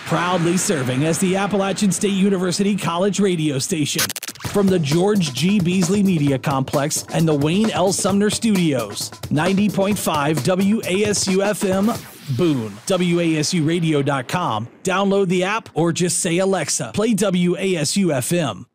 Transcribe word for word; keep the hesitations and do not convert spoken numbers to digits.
Proudly serving as the Appalachian State University College radio station. From the George G. Beasley Media Complex and the Wayne L. Sumner Studios, ninety point five W A S U F M, Boone, W A S U radio dot com. Download the app or just say, Alexa, play W A S U F M.